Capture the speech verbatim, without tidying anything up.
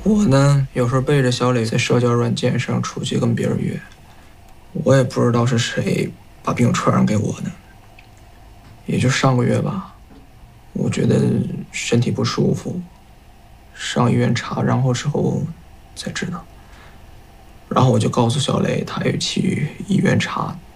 我呢，有时候背着小磊在社交软件上出去跟别人约，我也不知道是谁把病传染给我的。也就上个月吧，我觉得身体不舒服，上医院查，然后之后才知道。然后我就告诉小磊，他也去医院查，